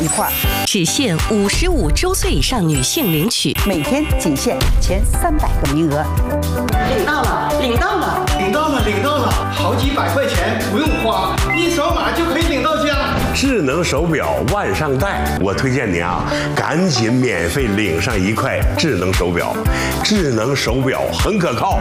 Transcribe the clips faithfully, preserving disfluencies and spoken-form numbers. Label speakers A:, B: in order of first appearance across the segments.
A: 一块儿，
B: 只限五十五周岁以上女性领取，
A: 每天仅限前三百个名额。
C: 领到了，领到了，
D: 领到了，领到了，好几百块钱不用花，一扫码就可以领到家。
E: 智能手表万上带，我推荐您啊，赶紧免费领上一块智能手表。智能手表很可靠。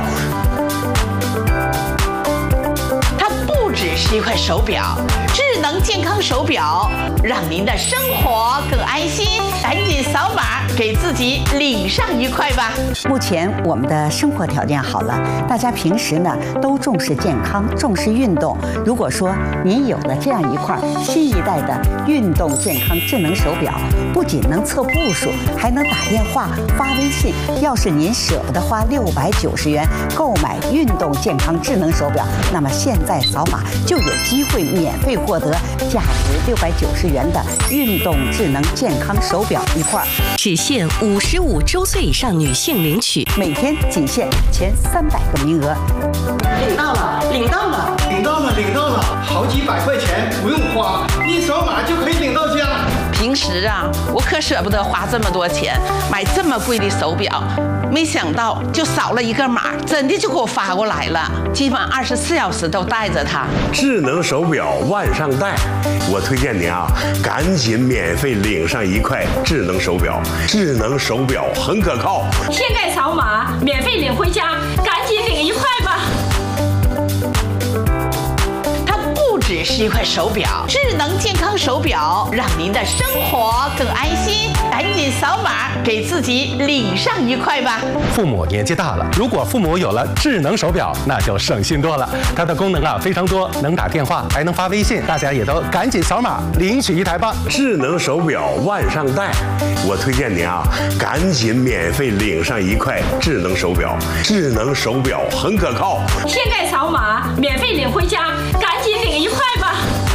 C: 它不只是一块手表，智能健康手表，让您的生活更安心。赶紧扫码，给自己领上一块吧。
A: 目前我们的生活条件好了，大家平时呢都重视健康，重视运动。如果说您有了这样一块新一代的运动健康智能手表，不仅能测步数，还能打电话、发微信。要是您舍不得花六百九十元购买运动健康智能手表，那么现在扫码就有机会免费获得价值六百九十元的运动智能健康手表一块，
B: 只限五十五周岁以上女性领取，
A: 每天仅限前三百个名额。
C: 领到了，领到了，
D: 领到了，领到了，好几百块钱不用花，一扫码就可以领到家。
C: 平时啊，我可舍不得花这么多钱买这么贵的手表，没想到就扫了一个码，真的就给我发过来了，基本二十四小时都带着它。
E: 智能手表万上带，我推荐您啊，赶紧免费领上一块智能手表。智能手表很可靠，
F: 现在扫码免费领回家，赶紧领一块吧。
C: 只是一块手表，智能健康手表，让您的生活更安心。赶紧扫码，给自己领上一块吧。
G: 父母年纪大了，如果父母有了智能手表，那就省心多了。它的功能啊非常多，能打电话，还能发微信，大家也都赶紧扫码领取一台吧。
E: 智能手表万上带，我推荐您啊，赶紧免费领上一块智能手表。智能手表很可靠，
F: 现在扫码免费领回家，赶紧领一块吧。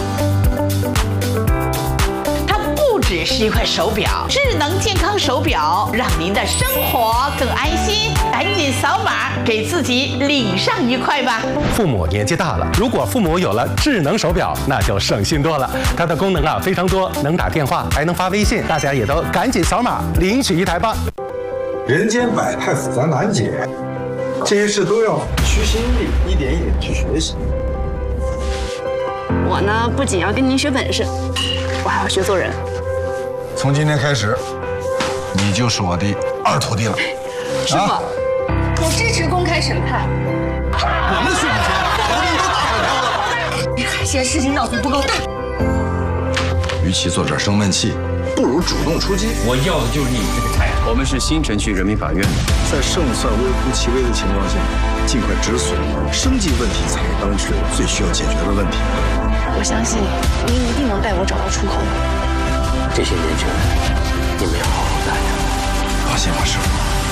C: 它不只是一块手表，智能健康手表，让您的生活更安心。赶紧扫码，给自己领上一块吧。
G: 父母年纪大了，如果父母有了智能手表，那就省心多了。它的功能啊非常多，能打电话，还能发微信，大家也都赶紧扫码领取一台吧。
H: 人间百态复杂难解，这些事都要虚心力，一点一点去学习。
I: 我呢，不仅要跟您学本事，我还要学做人。
H: 从今天开始，你就是我的二徒弟了。
I: 师傅，啊、我支持公开审判。
H: 我们训前，我们都打上条了。
I: 你看现在事情闹得不够大，
H: 与其坐这儿生闷气，不如主动出击。
J: 我要的就是你这个菜。我们是新城区人民法院，
H: 在胜算微乎其微的情况下，尽快止损，生计问题才是当时最需要解决的问题。
I: 我相信您一定能带我找到出口的。
J: 这些年轻人，你们要好好干呀！
H: 放心吧，师傅。